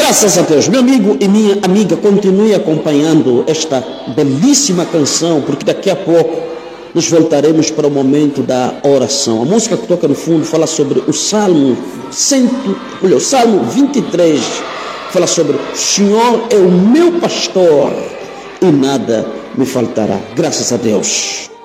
Graças a Deus, meu amigo e minha amiga, continue acompanhando esta belíssima canção, porque daqui a pouco nós voltaremos para o momento da oração. A música que toca no fundo fala sobre o Salmo 23, fala sobre o Senhor é o meu pastor e nada me faltará. Graças a Deus.